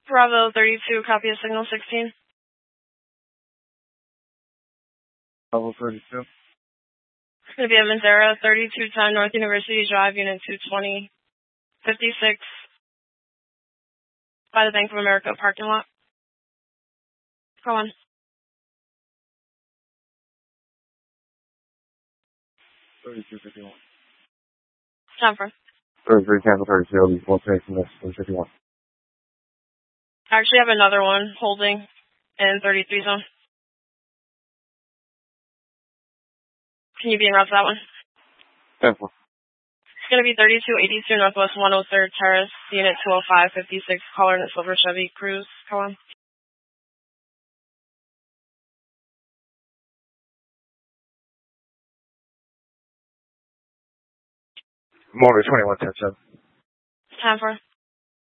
Bravo 32, copy of signal 16. Bravo 32. It's going to be at Madeira, 3210 North University Drive, Unit 22056, by the Bank of America parking lot. Go on. 3251. Time for. 33 cancel 32, we'll take from this 51. I actually have another one holding in 33 zone. Can you be en route to that one? Cancel. It's going to be 3282 Northwest 103rd Terrace, Unit 20556, caller in a silver Chevy Cruze. Go on. Morgan 2110. Time for.